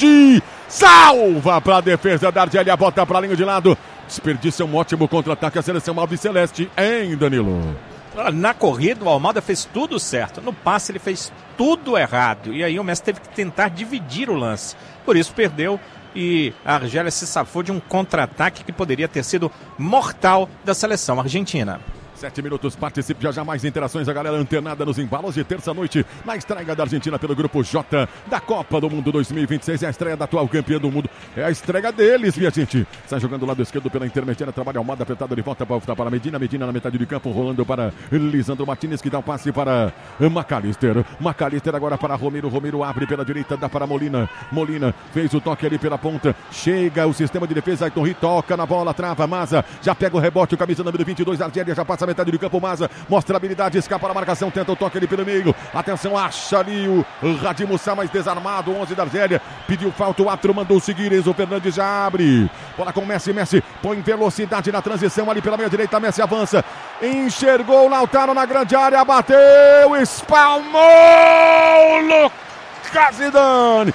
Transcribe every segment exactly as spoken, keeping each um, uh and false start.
Fernandes salva para a defesa da Argélia, bota para a linha de lado. Desperdiça um ótimo contra-ataque a seleção alviceleste, hein, Danilo? Na corrida, o Almada fez tudo certo. No passe, ele fez tudo errado. E aí o Messi teve que tentar dividir o lance. Por isso, perdeu. E a Argélia se safou de um contra-ataque que poderia ter sido mortal da seleção argentina. Sete minutos, participe já já mais interações, a galera antenada nos embalos de terça-noite, na estreia da Argentina pelo Grupo J da Copa do Mundo dois mil e vinte e seis, é a estreia da atual campeã do mundo, é a estreia deles, minha gente. Sai jogando o lado esquerdo pela intermediária, trabalha Almada, apertado de volta para, para Medina, Medina na metade de campo, rolando para Lisandro Martinez, que dá o um passe para McAllister, McAllister agora para Romero, Romero abre pela direita, dá para Molina, Molina fez o toque ali pela ponta, chega o sistema de defesa, Ayrton Ri toca na bola, trava, Maza, já pega o rebote, o camisa número vinte e dois, Argélia já passa a metade de campo, Maza mostra a habilidade, escapa na marcação, tenta o toque ali pelo meio, atenção, acha ali o Hadi Moussa mais desarmado, onze da Argélia, pediu falta, o Atro mandou seguir, Enzo Fernandes já abre, bola com Messi, Messi põe velocidade na transição ali pela meia direita, Messi avança, enxergou o Lautaro na grande área, bateu, espalmou, Lucas Zidane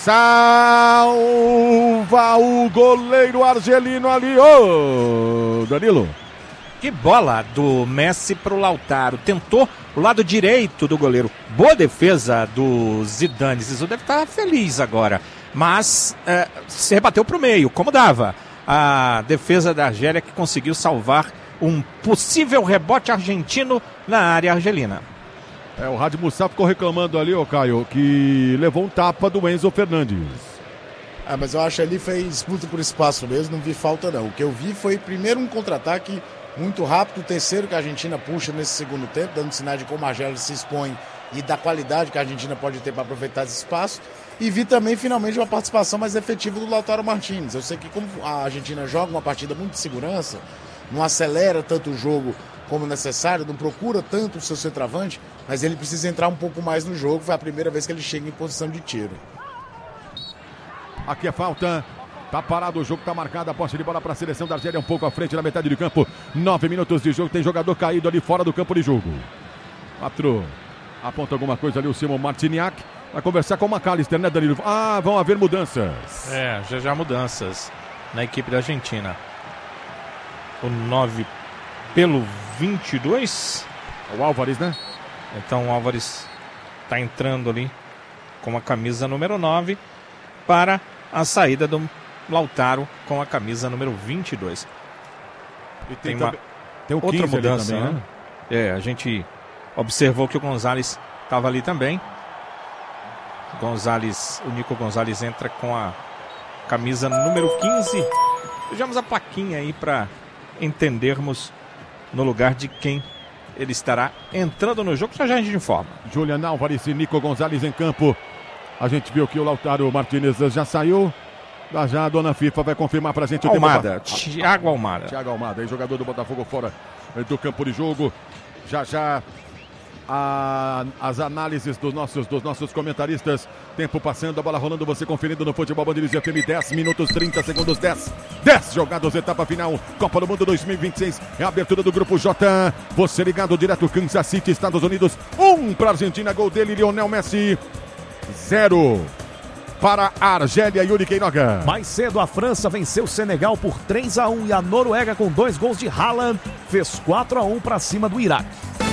salva o goleiro argelino ali, ô Danilo. Que bola do Messi para o Lautaro. Tentou o lado direito do goleiro. Boa defesa do Zidane. Zizou deve estar feliz agora. Mas é, se rebateu para o meio, como dava. A defesa da Argélia que conseguiu salvar um possível rebote argentino na área argelina. É, o Hadi Moussa ficou reclamando ali, ô Caio, que levou um tapa do Enzo Fernandes. Ah, mas eu acho que ali foi disputa por espaço mesmo, não vi falta não. O que eu vi foi primeiro um contra-ataque muito rápido, o terceiro que a Argentina puxa nesse segundo tempo, dando sinais de como a Argélia se expõe e da qualidade que a Argentina pode ter para aproveitar esse espaço. E vi também, finalmente, uma participação mais efetiva do Lautaro Martinez. Eu sei que como a Argentina joga uma partida muito de segurança, não acelera tanto o jogo como necessário, não procura tanto o seu centroavante, mas ele precisa entrar um pouco mais no jogo. Foi a primeira vez que ele chega em posição de tiro. Aqui é falta. Tá parado o jogo, tá marcado a posse de bola para a seleção da Argélia, um pouco à frente na metade de campo. Nove minutos de jogo, tem jogador caído ali fora do campo de jogo. Quatro. Aponta alguma coisa ali o Simon Martiniak. Vai conversar com o McAllister, né, Danilo? Ah, vão haver mudanças. É, já já mudanças na equipe da Argentina. O nove pelo vinte e dois. O Álvares, né? Então o Álvares tá entrando ali com a camisa número nove para a saída do Lautaro com a camisa número vinte e dois. E tem, tem uma tem o outra mudança, também, né? né? É, a gente observou que o Gonzalez estava ali também. Gonzalez, o Nico Gonzalez entra com a camisa número quinze. Vejamos a plaquinha aí para entendermos no lugar de quem ele estará entrando no jogo. Já já a gente informa. Julian Álvares e Nico Gonzalez em campo. A gente viu que o Lautaro Martinez já saiu. Já já a dona FIFA vai confirmar pra gente o Almada, tempo. Thiago Almada. Thiago Almada, aí, jogador do Botafogo fora do campo de jogo. Já já a, as análises dos nossos, dos nossos comentaristas. Tempo passando, a bola rolando, você conferindo no Futebol Band News F M. dez minutos, trinta segundos, dez. dez jogados, etapa final. Copa do Mundo dois mil e vinte e seis. É a abertura do Grupo J. Você ligado direto, Kansas City, Estados Unidos. Um pra Argentina, gol dele, Lionel Messi. Zero para a Argélia, Yuri Queiroga. Mais cedo a França venceu o Senegal por três a um e a Noruega com dois gols de Haaland fez quatro a um para cima do Iraque.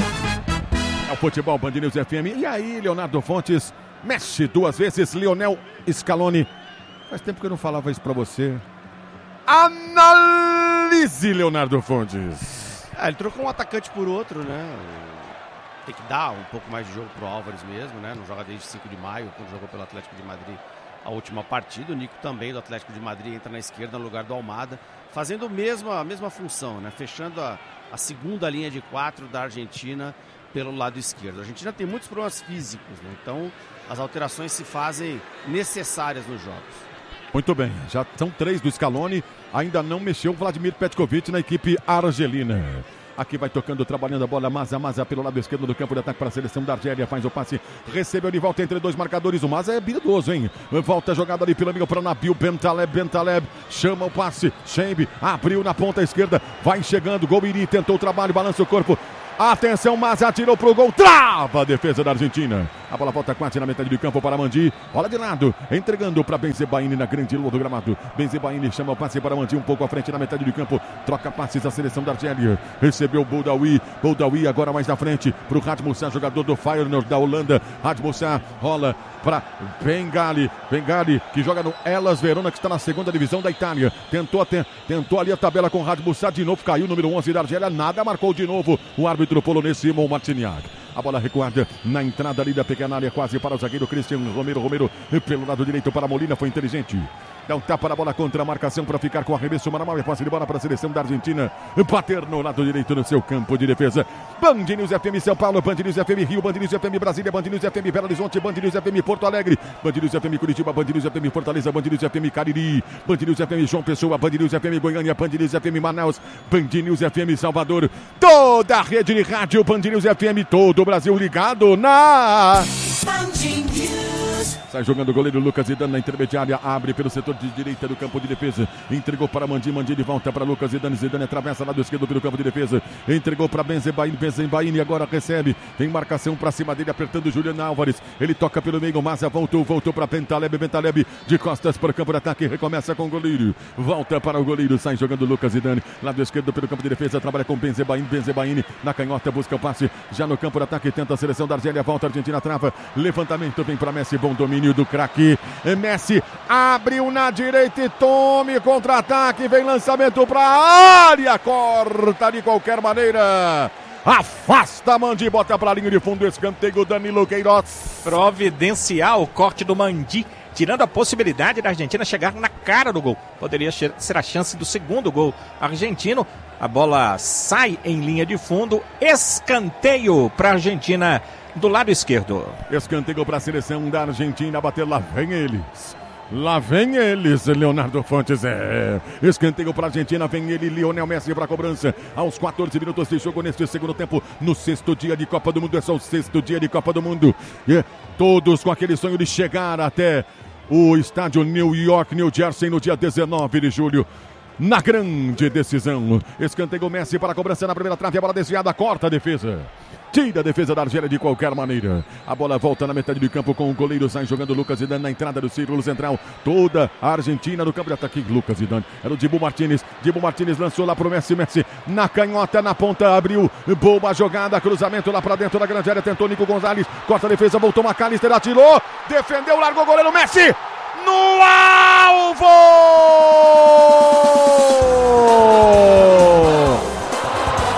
É o Futebol Band News F M. E aí, Leonardo Fontes mexe duas vezes, Lionel Scaloni. Faz tempo que eu não falava isso para você. Analise, Leonardo Fontes. É, ele trocou um atacante por outro, né? Tem que dar um pouco mais de jogo pro Álvares mesmo, né? Não joga desde cinco de maio, quando jogou pelo Atlético de Madrid a última partida. O Nico também, do Atlético de Madrid, entra na esquerda no lugar do Almada, fazendo mesmo, a mesma função, né? Fechando a, a segunda linha de quatro da Argentina pelo lado esquerdo. A Argentina tem muitos problemas físicos, né? Então as alterações se fazem necessárias nos jogos. Muito bem, já são três do Scaloni, ainda não mexeu o Vladimir Petkovic na equipe argelina. Aqui vai tocando, trabalhando a bola, Maza, Maza pelo lado esquerdo do campo de ataque para a seleção da Argélia, faz o passe, recebeu de volta entre dois marcadores, o Maza é habilidoso, hein? Volta a jogada ali pelo amigo para Nabil Bentaleb, Bentaleb chama o passe, Sheib abriu na ponta esquerda, vai chegando, Gouiri tentou o trabalho, balança o corpo, atenção, Maza atirou pro gol, trava a defesa da Argentina. A bola volta quase na metade do campo para Mandi. Bola de lado, entregando para Benzebaini na grande lua do gramado. Benzebaini chama o passe para Mandi um pouco à frente na metade do campo. Troca passes a seleção da Argélia. Recebeu o Boudaoui. Boudaoui agora mais na frente para o Radmoussa, jogador do Feyenoord da Holanda. Radmoussa rola para Bengali. Bengali que joga no Hellas Verona, que está na segunda divisão da Itália. Tentou, até, tentou ali a tabela com Radmoussa. De novo caiu o número onze da Argélia. Nada, marcou de novo o árbitro polonês Simon Marciniak. A bola recuada na entrada ali da pequena área, quase para o zagueiro Christian Romero. Romero pelo lado direito para Molina, foi inteligente. Dá um tapa na bola contra a marcação para ficar com arremesso manual e passe de bola para a seleção da Argentina. Bater no lado direito no seu campo de defesa. Band News F M São Paulo, Band News F M Rio, Band News F M Brasília, Band News F M Belo Horizonte, Band News F M Porto Alegre, Band News F M Curitiba, Band News F M Fortaleza, Band News F M Cariri, Band News F M João Pessoa, Band News F M Goiânia, Band News F M Manaus, Band News F M Salvador. Toda a rede de rádio Band News F M, todo o Brasil ligado na... Sai jogando o goleiro Lucas Zidane na intermediária, abre pelo setor de direita do campo de defesa, entregou para Mandi, Mandi de volta para Lucas Zidane, Zidane atravessa lado esquerdo pelo campo de defesa, entregou para Benzebaini, Benzebaini agora recebe, tem marcação para cima dele, apertando Juliano Álvares, ele toca pelo meio, Massa voltou, voltou para Bentaleb, Bentaleb de costas para o campo de ataque, recomeça com o goleiro, volta para o goleiro, sai jogando Lucas Zidane, lado esquerdo pelo campo de defesa, trabalha com Benzebaini, Benzebaini na canhota, busca o passe, já no campo de ataque, tenta a seleção da Argélia, volta a Argentina, trava, levantamento, vem para Messi, bom domínio do craque, Messi abriu na direita e tome contra-ataque, vem lançamento para a área, corta de qualquer maneira, afasta Mandi, bota para a linha de fundo, escanteio Danilo Queiroz. Providencial o corte do Mandi, tirando a possibilidade da Argentina chegar na cara do gol. Poderia ser a chance do segundo gol argentino. A bola sai em linha de fundo, escanteio para a Argentina do lado esquerdo. Escanteio para a seleção da Argentina, bater, lá vem eles. Lá vem eles, Leonardo Fontes, é. Escanteio para a Argentina, vem ele, Lionel Messi para a cobrança. Aos quatorze minutos de jogo neste segundo tempo, no sexto dia de Copa do Mundo, é só o sexto dia de Copa do Mundo. E todos com aquele sonho de chegar até o estádio New York, New Jersey, no dia dezenove de julho. Na grande decisão, escanteio Messi para a cobrança na primeira trave, a bola desviada, corta a defesa. Tira a defesa da Argélia de qualquer maneira. A bola volta na metade do campo com o goleiro, sai jogando Lucas Zidane na entrada do círculo central. Toda a Argentina no campo de ataque. Lucas Zidane, era o Dibu Martínez. Dibu Martínez lançou lá pro Messi, Messi na canhota, na ponta, abriu. Boa jogada, cruzamento lá pra dentro da grande área. Tentou Nico Gonzalez, corta a defesa, voltou McAllister, atirou, defendeu, largou o goleiro Messi no alvo!